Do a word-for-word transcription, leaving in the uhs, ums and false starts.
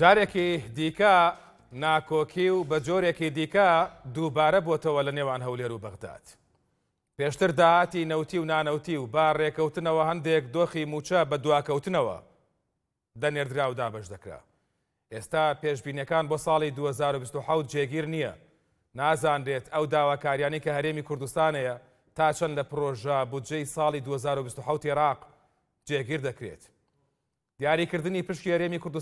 جارێکی دیکە ناکۆکی و بە جۆرێکی دیکە دووبارە بۆتەوە لە نێوان هەولێر و بەغداد. پێشتر داهاتی نەوتی و نانەوتی و با ڕێکەوتنەوە هەندێک دۆخی موچە بە دواکەوتنەوە دەنێردرا و دابەش دەکرا. ئێستا پێشبینیەکان بۆ ساڵی دوو هەزار و بیست و حەوت جێگیر نییە. نازانرێت ئەو داواکاریانی کە هەرێمی کوردستانەیە تا چەند لە پرۆژە بودجەی ساڵی دوو هەزار و بیست و حەوت عێراق جێگیر دەکرێت. دیاریکردنی پشکی هەرێمی کوردستان